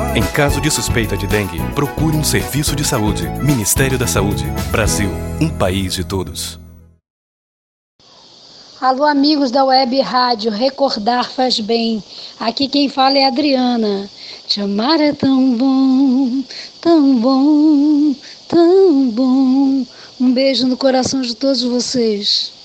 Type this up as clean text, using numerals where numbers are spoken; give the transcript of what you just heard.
Em caso de suspeita de dengue, procure um serviço de saúde. Ministério da Saúde. Brasil, um país de todos. Alô, amigos da Web Rádio, recordar faz bem. Aqui quem fala é a Adriana. Te amar é tão bom, tão bom, tão bom. Um beijo no coração de todos vocês.